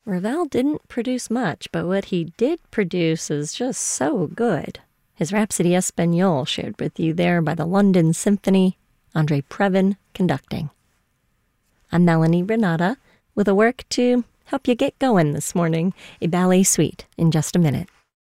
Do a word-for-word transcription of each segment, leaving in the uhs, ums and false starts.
Ravel didn't produce much, but what he did produce is just so good. His Rhapsody Espagnole shared with you there by the London Symphony, Andre Previn conducting. I'm Melanie Renata with a work to help you get going this morning, a ballet suite in just a minute.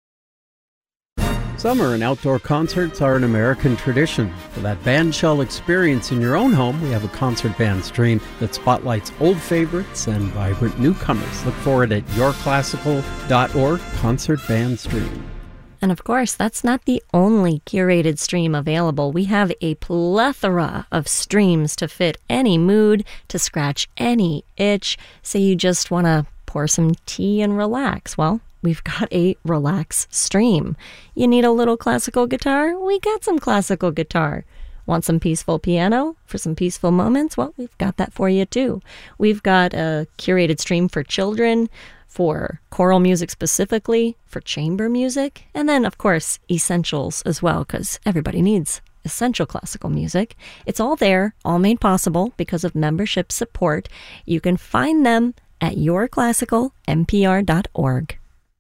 Summer and outdoor concerts are an American tradition. For that bandshell experience in your own home, we have a concert band stream that spotlights old favorites and vibrant newcomers. Look for it at your classical dot org concert band stream. And of course, that's not the only curated stream available. We have a plethora of streams to fit any mood, to scratch any itch. Say you just want to pour some tea and relax. Well, we've got a relax stream. You need a little classical guitar? We got some classical guitar. Want some peaceful piano for some peaceful moments? Well, we've got that for you too. We've got a curated stream for children, for choral music specifically, for chamber music, and then, of course, essentials as well, because everybody needs essential classical music. It's all there, all made possible because of membership support. You can find them at your classical n p r dot org.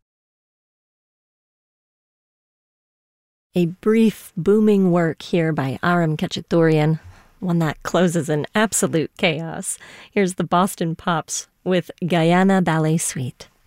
A brief, booming work here by Aram Khachaturian, one that closes in absolute chaos. Here's the Boston Pops with Guyana Ballet Suite.